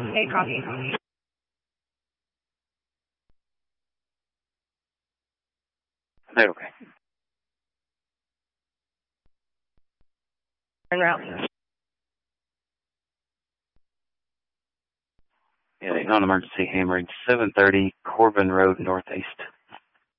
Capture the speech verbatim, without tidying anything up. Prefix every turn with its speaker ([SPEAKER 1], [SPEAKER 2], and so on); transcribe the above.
[SPEAKER 1] Okay, copy.
[SPEAKER 2] Okay.
[SPEAKER 1] En route.
[SPEAKER 2] Yeah, non-emergency hammering, seven thirty Corbin Road, northeast.